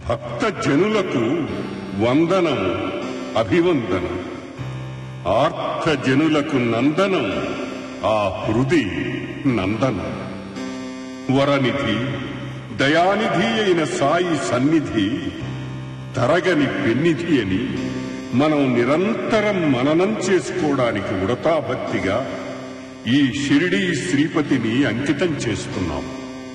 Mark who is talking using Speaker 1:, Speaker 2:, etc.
Speaker 1: భక్త జనులకు వందనం అభివందనం, ఆర్త జనులకు నందనం ఆ హృది నందనం. వరనిధి దయానిధి అయిన సాయి సన్నిధి తరగని పెన్నిధి అని మనం నిరంతరం మననం చేసుకోవడానికి ఉడతాభక్తిగా ఈ షిరిడీ శ్రీపతిని అంకితం చేస్తున్నాం.